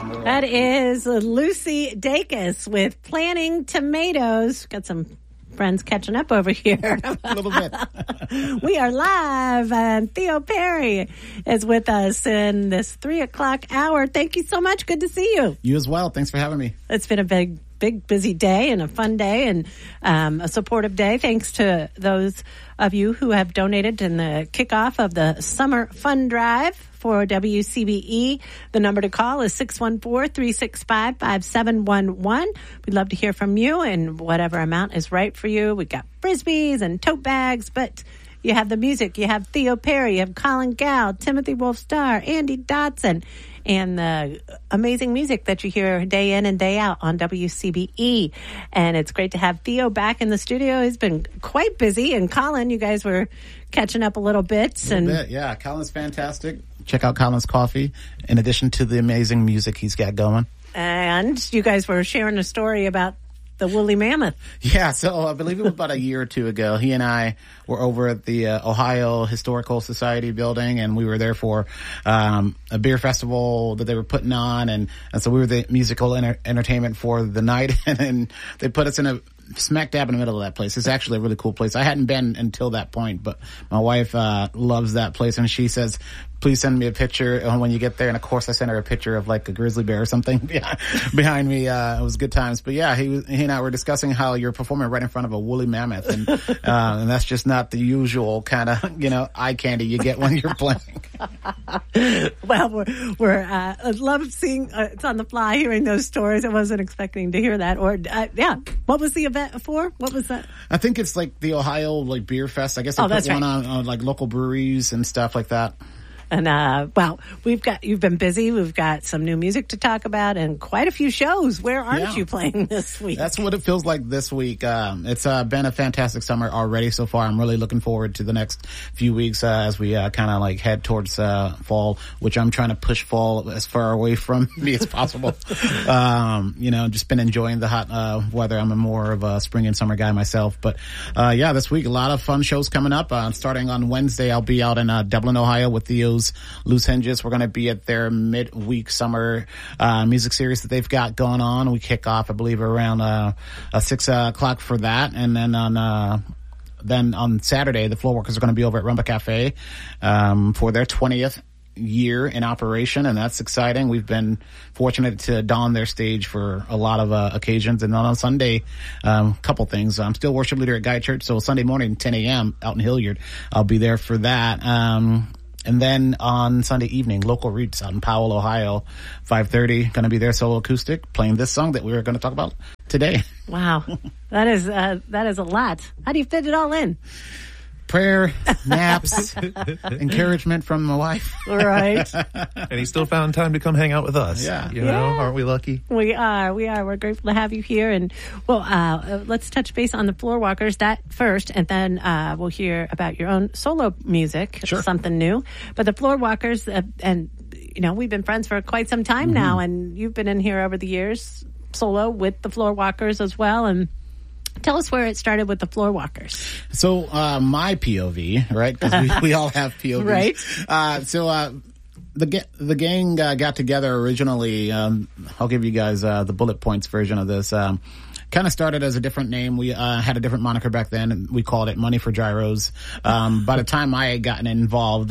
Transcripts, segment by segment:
That is Lucy Dacus with Planting Tomatoes. Got some friends catching up over here. A little bit. We are live, and Theo Perry is with us in this 3 o'clock hour. Thank you so much. Good to see you. You as well. Thanks for having me. It's been a big, busy day and a fun day and a supportive day. Thanks to those of you who have donated in the kickoff of the Summer Fund Drive for WCBE. The number to call is 614-365-5711. We'd love to hear from you, and whatever amount is right for you. We've got Frisbees and tote bags, but you have the music. You have Theo Perry, you have Colin Gow, Timothy Wolf-Starr, Andy Dotson, and the amazing music that you hear day in and day out on WCBE. And it's great to have Theo back in the studio. He's been quite busy. And Colin, you guys were catching up a little bit. Yeah, Colin's fantastic. Check out Colin's Coffee, in addition to the amazing music he's got going. And you guys were sharing a story about the woolly mammoth. Yeah, so I believe it was about a year or two ago. He and I were over at the Ohio Historical Society building, and we were there for a beer festival that they were putting on, and so we were the musical entertainment for the night, and then they put us in a smack dab in the middle of that place. It's actually a really cool place. I hadn't been until that point, but my wife loves that place, and she says, please send me a picture when you get there. And of course I sent her a picture of like a grizzly bear or something behind me. It was good times. But yeah, he and I were discussing how you're performing right in front of a woolly mammoth, and that's just not the usual kind of, eye candy you get when you're playing. Well, I love seeing, it's on the fly hearing those stories. I wasn't expecting to hear that. Or, what was the event for? What was that? I think it's like the Ohio Beer Fest. I guess they put one on like local breweries and stuff like that. And, you've been busy. We've got some new music to talk about and quite a few shows. Where aren't you playing this week? That's what it feels like this week. It's been a fantastic summer already so far. I'm really looking forward to the next few weeks as we kind of head towards fall, which I'm trying to push fall as far away from me as possible. Just been enjoying the hot weather. I'm more of a spring and summer guy myself. But this week, a lot of fun shows coming up. Starting on Wednesday, I'll be out in Dublin, Ohio with Theo's Loose Hinges. We're going to be at their midweek summer music series that they've got going on. We kick off, I believe, around 6 o'clock for that, and then on Saturday, the Floorwalkers are going to be over at Rumba Cafe for their 20th year in operation, and that's exciting. We've been fortunate to don their stage for a lot of occasions. And on Sunday, couple things. I'm still worship leader at Guy Church, so Sunday morning, 10 a.m. out in Hilliard, I'll be there for that. And then on Sunday evening, Local Roots out in Powell, Ohio, 5:30, going to be their solo acoustic, playing this song that we were going to talk about today. Wow. That is a lot. How do you fit it all in? Prayer, naps, encouragement from my wife. Right. And he still found time to come hang out with us. Yeah. Aren't we lucky? We are. We're grateful to have you here. And, let's touch base on the Floorwalkers, that first, and then we'll hear about your own solo music, sure. Something new. But the Floorwalkers, we've been friends for quite some time now, and you've been in here over the years, solo with the Floorwalkers as well, and tell us where it started with the Floorwalkers. So, my POV, right? Because we all have POVs. Right. The gang got together originally. I'll give you guys the bullet points version of this. Kind of started as a different name. We had a different moniker back then, and we called it Money for Gyros. By the time I had gotten involved,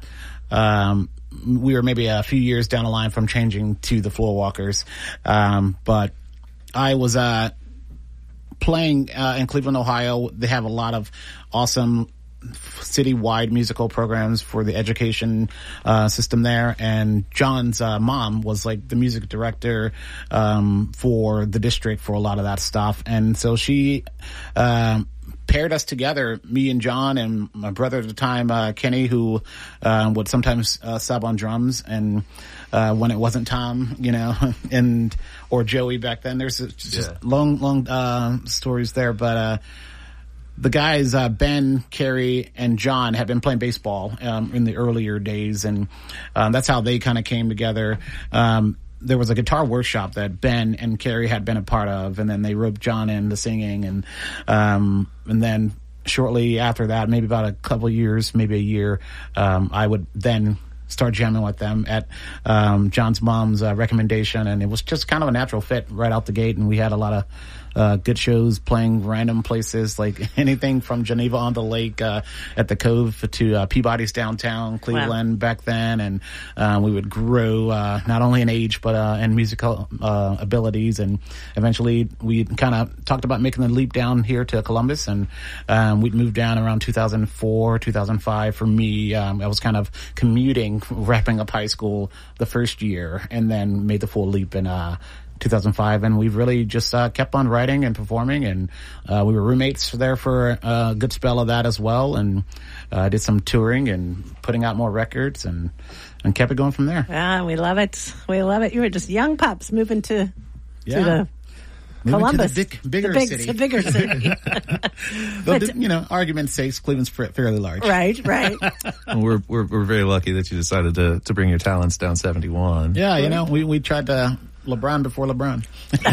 we were maybe a few years down the line from changing to the Floorwalkers. But I was playing in Cleveland, Ohio. They have a lot of awesome citywide musical programs for the education system there, and John's mom was like the music director for the district for a lot of that stuff, and so she paired us together, me and John and my brother at the time, Kenny, who would sometimes sub on drums, and when it wasn't Tom, or Joey back then. There's just long stories there, but the guys, Ben, Kerry, and John had been playing baseball in the earlier days, and that's how they kind of came together. There was a guitar workshop that Ben and Kerry had been a part of, and then they roped John into singing, and then shortly after that, maybe about a couple years, maybe a year, I would then start jamming with them at John's mom's recommendation, and it was just kind of a natural fit right out the gate. And we had a lot of good shows playing random places, like anything from Geneva on the Lake at the Cove to Peabody's downtown Cleveland back then. And we would grow not only in age but in musical abilities. And eventually we kind of talked about making the leap down here to Columbus, and we'd moved down around 2004, 2005 for me. I was kind of commuting, wrapping up high school the first year, and then made the full leap in 2005, and we've really just kept on writing and performing, and we were roommates there for a good spell of that as well, and did some touring and putting out more records, and kept it going from there. Yeah, we love it. We love it. You were just young pups moving to the Columbus, to the bigger city. The bigger city. But, argument's sake, Cleveland's fairly large. Right. We're very lucky that you decided to bring your talents down 71. Yeah, we tried to LeBron before LeBron.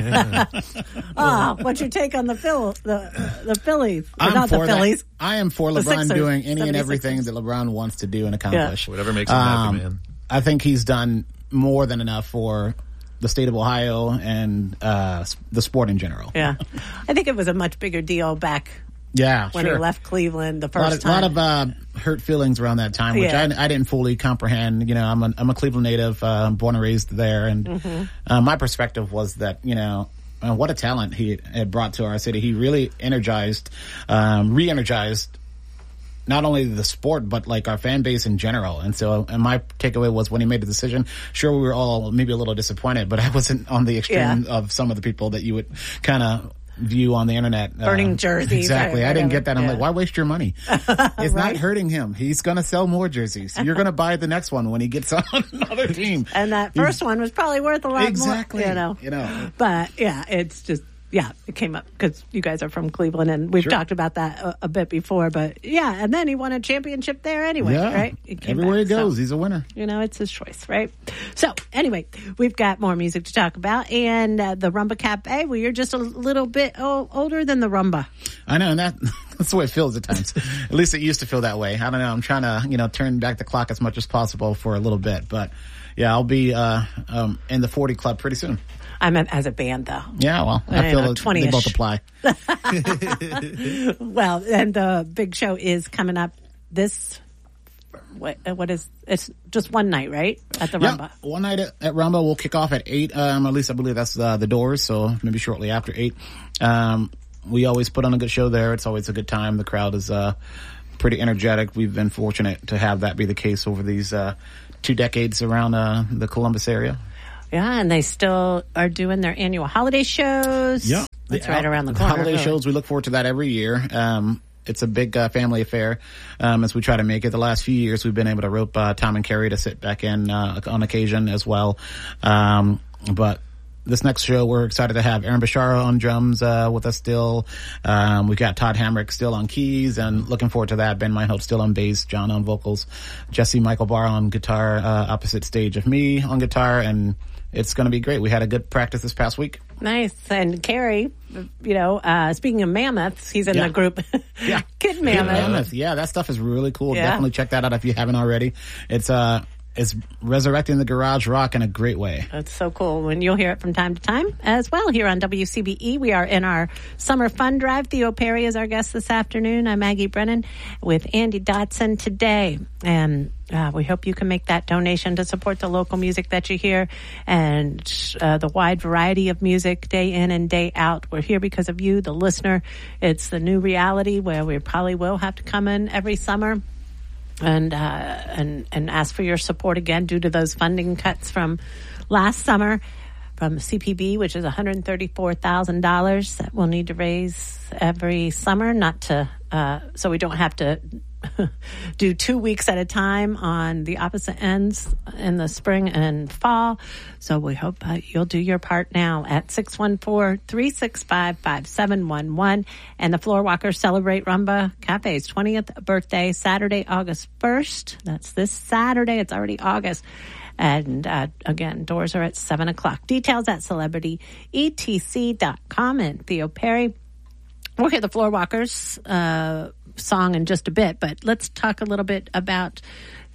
What's your take on the Phillies? I'm for the Phillies. I am for LeBron doing any and everything that LeBron wants to do and accomplish. Yeah. Whatever makes him happy, man. I think he's done more than enough for the state of Ohio and the sport in general. Yeah. I think it was a much bigger deal back when he left Cleveland the first time. A lot of hurt feelings around that time, which I didn't fully comprehend. I'm a Cleveland native, born and raised there, and my perspective was that what a talent he had brought to our city. He really re-energized not only the sport, but like our fan base in general. And my takeaway was when he made the decision, sure, we were all maybe a little disappointed, but I wasn't on the extreme of some of the people that you would kind of view on the internet. Burning jerseys. Exactly. I didn't get that. I'm like, why waste your money? It's not hurting him. He's going to sell more jerseys. You're going to buy the next one when he gets on another team. And that first one was probably worth a lot more. Exactly. But it's just, it came up because you guys are from Cleveland, and we've talked about that a bit before. But and then he won a championship there anyway, right? Everywhere he goes, he's a winner. It's his choice, right? So anyway, we've got more music to talk about, and the Rumba Cafe. Well, you're just a little bit older than the Rumba. I know, and that's the way it feels at times. At least it used to feel that way. I don't know. I'm trying to turn back the clock as much as possible for a little bit, but I'll be in the 40 club pretty soon. I meant as a band, though. Yeah, well, I feel they both apply. Well, and the big show is coming up this. It's just one night, right? At the Rumba. One night at Rumba. We'll kick off at 8. At least I believe that's the doors. So maybe shortly after 8. We always put on a good show there. It's always a good time. The crowd is pretty energetic. We've been fortunate to have that be the case over these 2 decades around the Columbus area. Yeah, and they still are doing their annual holiday shows. Yeah. That's right around the corner. Holiday shows, we look forward to that every year. It's a big family affair as we try to make it. The last few years, we've been able to rope Tom and Carrie to sit back in on occasion as well. But this next show, we're excited to have Aaron Bashara on drums with us still. We've got Todd Hamrick still on keys, and looking forward to that. Ben Meinholt still on bass, John on vocals, Jesse Michael Barr on guitar, opposite stage of me on guitar, and it's going to be great. We had a good practice this past week. Nice. And Carrie, speaking of mammoths, he's in the group. Kid Mammoth. Yeah, that stuff is really cool. Yeah. Definitely check that out if you haven't already. It's resurrecting the garage rock in a great way. That's so cool. And you'll hear it from time to time as well here on WCBE. We are in our summer fun drive. Theo Perry is our guest this afternoon. I'm Maggie Brennan with Andy Dotson today. And we hope you can make that donation to support the local music that you hear and the wide variety of music day in and day out. We're here because of you, the listener. It's the new reality where we probably will have to come in every summer and ask for your support again due to those funding cuts from last summer from CPB, which is $134,000 that we'll need to raise every summer, so we don't have to do 2 weeks at a time on the opposite ends in the spring and fall. So we hope you'll do your part now at 614-365-5711. And the Floorwalkers celebrate Rumba Cafe's 20th birthday, Saturday, August 1st. That's this Saturday. It's already August. And again, doors are at 7 o'clock. Details at CelebrityETC.com. And Theo Perry. We'll hear the Floorwalkers song in just a bit, but let's talk a little bit about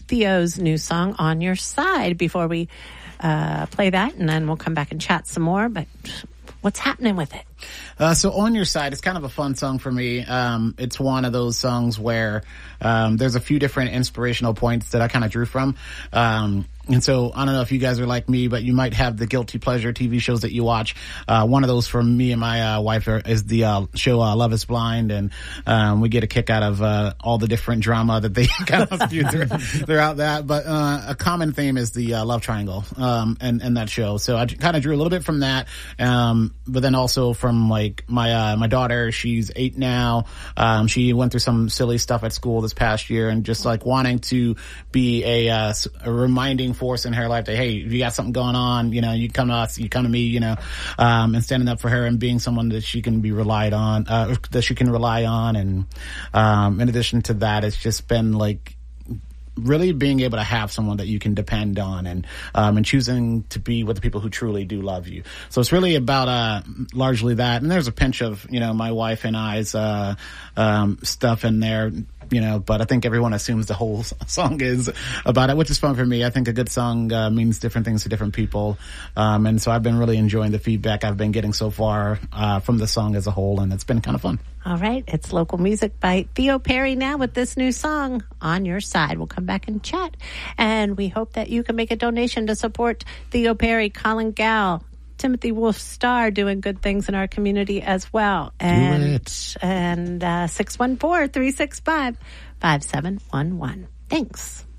Theo's new song, On Your Side, before we play that, and then we'll come back and chat some more. But what's happening with it? So On Your Side is kind of a fun song for me. It's one of those songs where there's a few different inspirational points that I kind of drew from. And so I don't know if you guys are like me, but you might have the guilty pleasure TV shows that you watch. One of those for me and my wife is the show Love is Blind, and we get a kick out of all the different drama that they kind of spew throughout that. But a common theme is the love triangle and that show. So I kind of drew a little bit from that, but then also from like my daughter. She's 8 now. She went through some silly stuff at school this past year, and just like wanting to be a reminding force in her life that, hey, if you got something going on, you know, you come to us, you come to me, you know, and standing up for her and being someone that she can be relied on, that she can rely on. And in addition to that, it's just been like really being able to have someone that you can depend on, and choosing to be with the people who truly do love you. So it's really about largely that. And there's a pinch of, you know, my wife and I's stuff in there, you know, but I think everyone assumes the whole song is about it, which is fun for me. I think a good song means different things to different people, and so I've been really enjoying the feedback I've been getting so far from the song as a whole, and it's been kind of fun. All right, it's local music by Theo Perry now with this new song, On Your Side. We'll come back and chat, and we hope that you can make a donation to support Theo Perry, Colin Gal, Timothy Wolf Star doing good things in our community as well. And 614-365-5711. Thanks.